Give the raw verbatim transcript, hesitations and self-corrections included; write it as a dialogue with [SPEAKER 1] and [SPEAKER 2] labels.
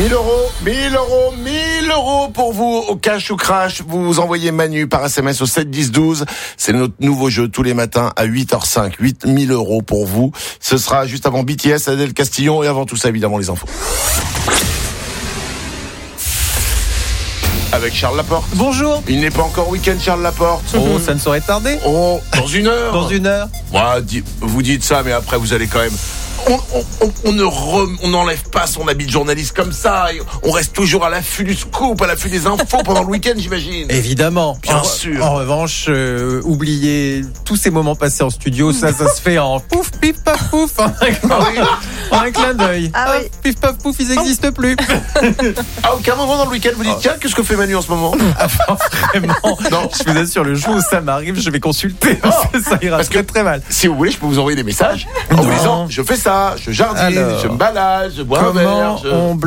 [SPEAKER 1] mille euros, mille euros, mille euros pour vous au cash ou crash. Vous envoyez Manu par S M S au sept dix douze. C'est notre nouveau jeu tous les matins à huit heures cinq. huit mille euros pour vous. Ce sera juste avant B T S, Adèle Castillon et avant tout ça, évidemment, les infos. Avec Charles Laporte.
[SPEAKER 2] Bonjour.
[SPEAKER 1] Il n'est pas encore week-end, Charles Laporte.
[SPEAKER 2] Oh, ça ne saurait tarder.
[SPEAKER 1] Oh, dans une heure.
[SPEAKER 2] Dans une heure.
[SPEAKER 1] Ouais, vous dites ça, mais après vous allez quand même. On, on, on, on ne re, on n'enlève pas son habit de journaliste comme ça. On reste toujours à l'affût du scoop, à l'affût des infos pendant le week-end, j'imagine.
[SPEAKER 2] Évidemment.
[SPEAKER 1] Bien
[SPEAKER 2] en,
[SPEAKER 1] sûr.
[SPEAKER 2] En revanche, euh, oubliez tous ces moments passés en studio. Ça, ça se fait en pouf, pif, paf, pouf. En un,
[SPEAKER 1] Ah oui.
[SPEAKER 2] en un clin d'œil.
[SPEAKER 3] Ah oui.
[SPEAKER 2] Hop, pif, paf, pouf, ils n'existent plus.
[SPEAKER 1] À aucun moment dans le week-end vous dites, tiens, qu'est-ce que fait Manu en ce moment?
[SPEAKER 2] Vraiment.
[SPEAKER 1] Non.
[SPEAKER 2] Je vous assure, le jour où ça m'arrive, je vais consulter. Parce que ça ira
[SPEAKER 1] Parce que-
[SPEAKER 2] très très mal.
[SPEAKER 1] Si vous voulez, je peux vous envoyer des messages en vous
[SPEAKER 2] Non.
[SPEAKER 1] disant, je fais ça, je jardine,
[SPEAKER 2] Alors,
[SPEAKER 1] je me balade, je bois un verre.
[SPEAKER 2] Comment
[SPEAKER 1] Je...
[SPEAKER 2] on